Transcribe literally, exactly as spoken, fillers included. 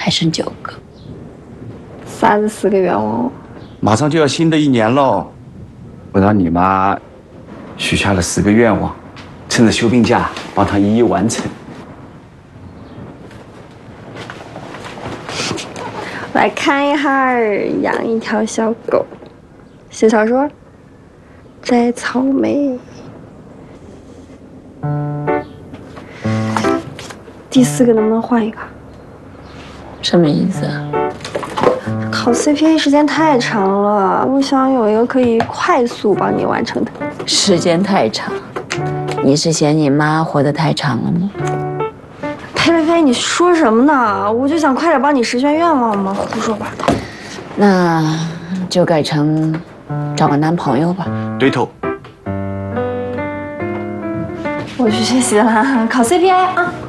还剩九个。 啥子四个愿望？ 马上就要新的一年喽，我让你妈许下了十个愿望，趁着休病假帮她一一完成。 来看一下，养一条小狗，写小说，摘草莓。第四个能不能换一个？ 什么意思啊？ 考 C P A 时间太长了，我想有一个可以快速帮你完成的。 时间太长，你是嫌你妈活得太长了吗？ 呸呸呸！你说什么呢？我就想快点帮你实现愿望嘛，胡说八道。 那就改成找个男朋友吧。 对头。 我去学习了，考 C P A 啊。